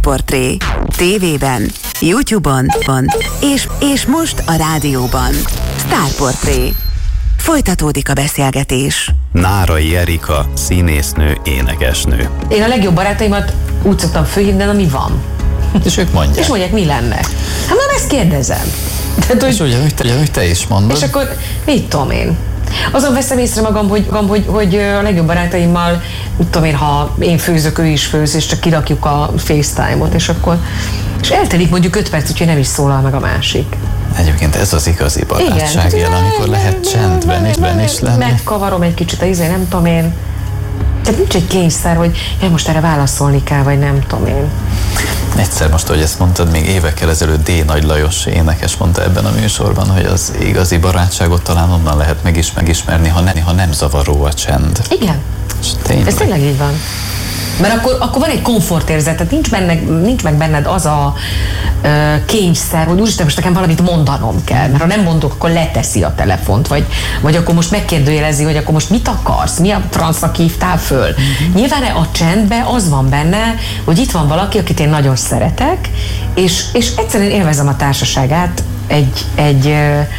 Sztárportré. TV-ben, YouTube-on és most a rádióban. Sztárportré. Folytatódik a beszélgetés. Nárai Erika, színésznő, énekesnő. Én a legjobb barátaimat úgy szoktam fölhívni, ami van. És ők mondják. És mondják, mi lenne. Hát már ezt kérdezem. Tehát, és hogy te is mondod. És akkor mit tudom én. Azon veszem észre magam, hogy a legjobb barátaimmal, tudom én, ha én főzök, ő is főz, és csak kirakjuk a FaceTime-ot, és eltelik mondjuk 5 perc, úgyhogy nem is szólal meg a másik. Egyébként ez az igazi barátság jel, amikor lehet csendben is lenni. Megkavarom egy kicsit nem tudom én. Tehát nincs egy kényszer, hogy most erre válaszolni kell, vagy nem tudom én. Egyszer most, ahogy ezt mondtad, még évekkel ezelőtt D. Nagy Lajos énekes mondta ebben a műsorban, hogy az igazi barátságot talán onnan lehet megismerni, ha nem zavaró a csend. Igen. Ez tényleg így van. Mert akkor van egy komfortérzet, tehát nincs meg benned az a kényszer, hogy úristen, most nekem valamit mondanom kell, mert ha nem mondok, akkor leteszi a telefont, vagy akkor most megkérdőjelezi, hogy akkor most mit akarsz, mi a francnak hívtál föl. Nyilván a csendben az van benne, hogy itt van valaki, akit én nagyon szeretek, és egyszerűen élvezem a társaságát egy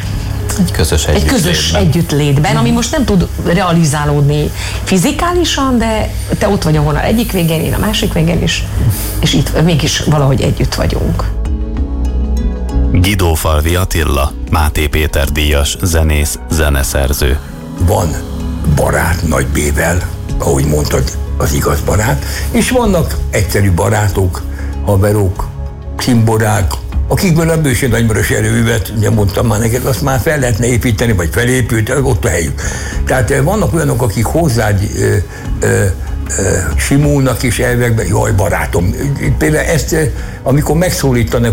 közös együttlétben, ami most nem tud realizálódni fizikálisan, de te ott vagy a vonal egyik végén, én a másik végén is, és itt mégis valahogy együtt vagyunk. Guidófalvi Attila, Máté Péter díjas zenész, zeneszerző. Van barát nagy B-vel, ahogy mondtad, az igaz barát, és vannak egyszerű barátok, haverok, cimborák, akikből a bőső nagymaros erővet, ugye mondtam már neked, azt már fel lehetne építeni, vagy felépült, ott a helyük. Tehát vannak olyanok, akik hozzád simulnak és elvekben, jaj, barátom. Például ezt, amikor megszólítanak,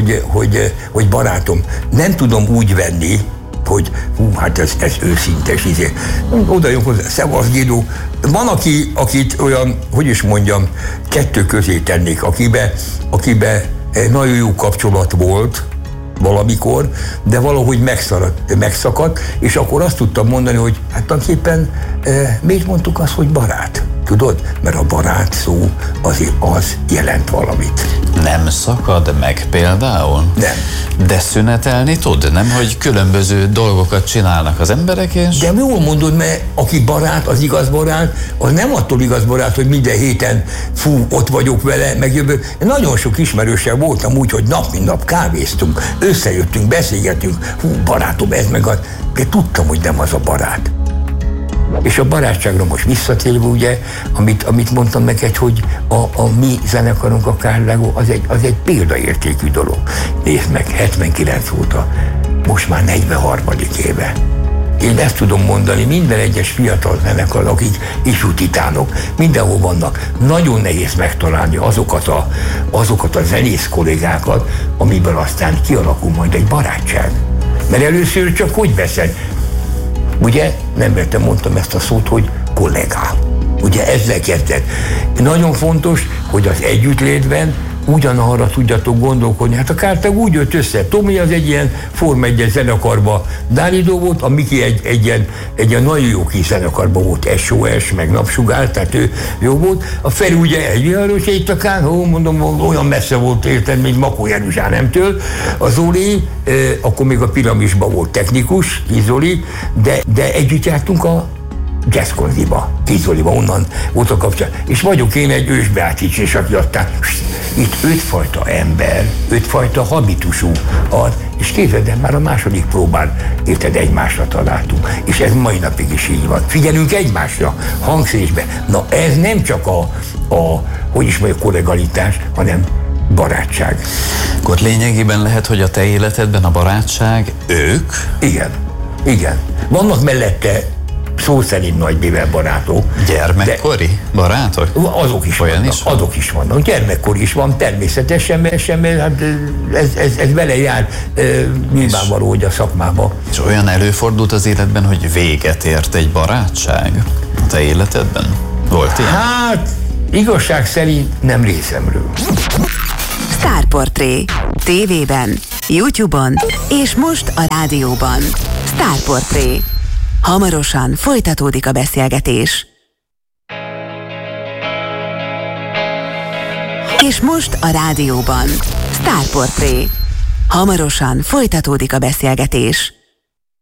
hogy barátom, nem tudom úgy venni, hogy hát ez őszintes, oda jön hozzá, szevasz Guido. Van, akit olyan, hogy is mondjam, kettő közé tennék, akibe nagyon jó kapcsolat volt valamikor, de valahogy megszakadt, és akkor azt tudtam mondani, hogy hát tulajdonképpen miért mondtuk azt, hogy barát? Tudod? Mert a barát szó azért az jelent valamit. Nem szakad meg például? Nem. De szünetelni tud? Nem, hogy különböző dolgokat csinálnak az emberek, és... De jól mondod, mert aki barát, az igaz barát, az nem attól igaz barát, hogy minden héten ott vagyok vele, megjövök. Nagyon sok ismerőssel voltam úgy, hogy nap mint nap kávéztunk, összejöttünk, beszélgettünk, barátom, ez meg az. De tudtam, hogy nem az a barát. És a barátságra most visszatérve, ugye, amit mondtam neked, hogy a mi zenekarunk, a Kárlegó, az egy példaértékű dolog. Nézd meg, 79 óta, most már 43. éve. Én ezt tudom mondani, minden egyes fiatal zenekar, akik ifjú titánok, mindenhol vannak. Nagyon nehéz megtalálni azokat a zenész kollégákat, amiből aztán kialakul majd egy barátság. Mert először csak hogy veszed? Ugye, nem vettem, mondtam ezt a szót, hogy kollégá. Ugye ezzel kezdett. Nagyon fontos, hogy az együttlétben ugyanarra tudjatok gondolkodni. Hát a Kártag úgy jött össze. Tomi az egy ilyen Form 1-es zenekarba Dáridó volt, a Miki egy ilyen nagyon jó kis zenekarban volt, SOS, meg Napsugár, tehát ő jó volt. A Feri ugye egy itt a Kár, mondom, olyan messze volt, érted, mint Makó Jeruzsálemtől. A Zoli, akkor még a Piramisban volt technikus, Zoli, de együtt jártunk a Jazzkonziba, Kizoliba, onnan volt a kapcsolat. És vagyok én egy ősbeácsics, és aki aztán itt 5 fajta ember, 5 fajta habitusú az, és képzeld el, már a második próbán érted, egymásra találtunk. És ez mai napig is így van. Figyelünk egymásra, hangszésbe. Na ez nem csak hogy is mondjuk, kollegalitás, hanem barátság. Akkor lényegében lehet, hogy a te életedben a barátság ők? Igen. Vannak mellette szó szerint nagy B-vel barátok. Gyermekkori barátok? Azok is vannak. Gyermekkori is van, természetesen, mert hát ez vele jár nyilvánvaló, hogy a szakmába. És olyan előfordult az életben, hogy véget ért egy barátság a te életedben? Volt ilyen? Hát, igazság szerint nem részemről. Sztárportré. TV-ben, YouTube-on és most a rádióban. Sztárportré. Hamarosan folytatódik a beszélgetés. És most a rádióban. Starportré. Hamarosan folytatódik a beszélgetés.